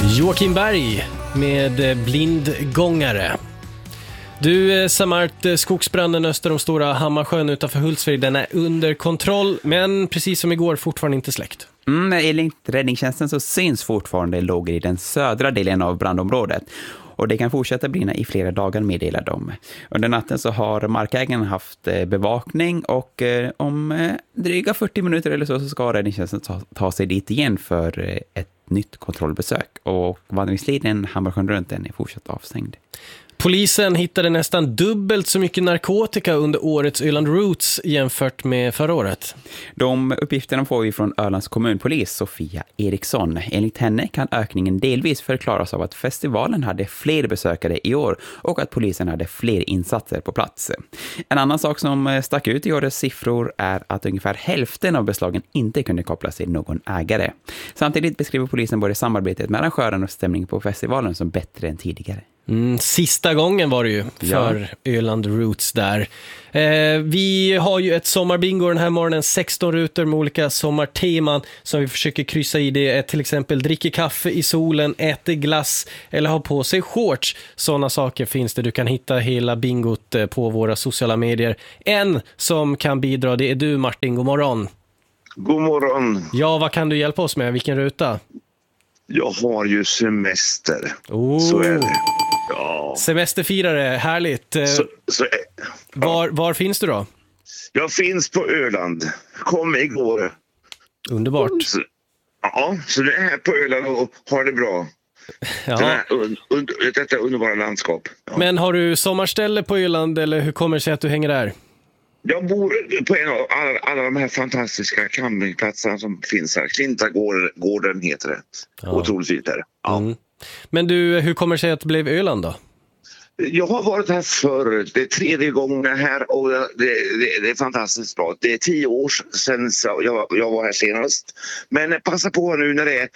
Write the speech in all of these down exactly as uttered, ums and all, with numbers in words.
Joakim Berg med Blindgångare. Du, Samart, skogsbranden öster om Stora Hammarsjön utanför Hultsfred, den är under kontroll, men precis som igår fortfarande inte släckt. Mm, enligt räddningstjänsten så syns fortfarande lågor i den södra delen av brandområdet. Och det kan fortsätta brinna i flera dagar, meddelar de. Under natten så har markägaren haft bevakning och eh, om eh, dryga fyrtio minuter eller så, så ska räddningstjänsten ta, ta sig dit igen för eh, ett nytt kontrollbesök. Och vandringsleden Hammarsjön runt den är fortsatt avstängd. Polisen hittade nästan dubbelt så mycket narkotika under årets Öland Roots jämfört med förra året. De uppgifterna får vi från Ölands kommunpolis Sofia Eriksson. Enligt henne kan ökningen delvis förklaras av att festivalen hade fler besökare i år och att polisen hade fler insatser på plats. En annan sak som stack ut i årets siffror är att ungefär hälften av beslagen inte kunde kopplas till någon ägare. Samtidigt beskriver polisen både samarbetet med arrangören och stämningen på festivalen som bättre än tidigare. Mm, sista gången var det ju för ja. Öland Roots där. Eh, vi har ju ett sommarbingo den här morgonen, sexton rutor med olika sommarteman som vi försöker kryssa i. Det är till exempel dricker kaffe i solen, äter glass eller har på sig shorts. Sådana saker finns det. Du kan hitta hela bingot på våra sociala medier. En som kan bidra, det är du, Martin. God morgon. God morgon. Ja, vad kan du hjälpa oss med? Vilken ruta? Jag har ju semester. Oh. Så är det. Ja. Semesterfirare, härligt. Så, så, ja. var, var finns du då? Jag finns på Öland. Kom igår. Underbart. Så, ja, så du är här på Öland och har det bra. Ja. Det här, un, un, detta underbara landskap. Ja. Men har du sommarställe på Öland eller hur kommer det sig att du hänger där? Jag bor på en av alla, alla de här fantastiska campingplatserna som finns här. Klintagården heter det. Ja. Otroligt fint här. Ja. Mm. Men du, hur kommer det sig att det blev Öland då? Jag har varit här förr. Det är tredje gången här och det, det, det är fantastiskt bra. Det är tio år sedan jag, jag var här senast. Men passa på nu när det är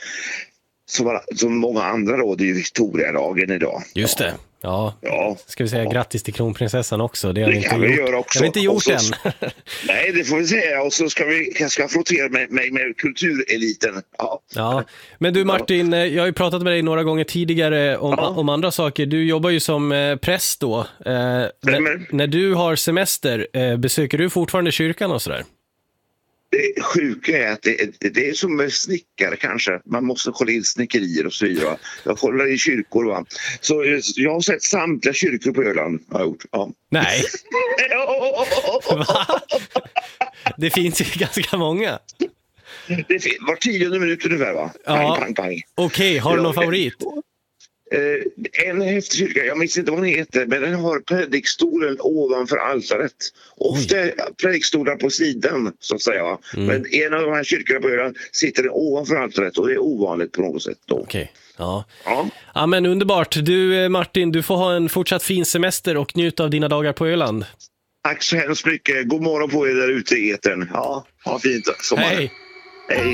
som, som många andra då, det är ju Victoriadagen idag. Just det. Ja. Ja. Ska vi säga ja. Grattis till kronprinsessan också? Det har det vi inte kan gjort. vi göra också. Jag har inte gjort så, än. Nej, det får vi säga. Och så ska vi jag ska frottera mig med, med kultureliten. Ja. Ja. Men du Martin, jag har ju pratat med dig några gånger tidigare om, ja. om andra saker. Du jobbar ju som präst då. Eh, när, när du har semester, eh, besöker du fortfarande kyrkan och sådär? Det sjuka är att det, det, det är som med snickare kanske. Man måste kolla in snickerier och så vidare. Jag kollar i kyrkor. Va? Så jag har sett samtliga kyrkor på Öland. Har jag gjort. Ja. Nej. Va? Det finns ju ganska många. Det finns, var tionde minut ungefär va? Pang, ja. pang, pang. Okej, okay, har du någon ja, favorit? Eh, en häftig kyrka, jag minns inte vad den heter, men den har predikstolen ovanför altaret. Ofta är predikstolar på sidan så att säga. Mm. Men en av de här kyrkorna på Öland sitter den ovanför altaret och det är ovanligt på något sätt då. Okej. Okay. Ja. Ja. Ja, men underbart. Du Martin, du får ha en fortsatt fin semester och njuta av dina dagar på Öland. Tack så hemskt mycket. God morgon på er där ute i etern. Ja, ha fint sommar. Hej. Hej.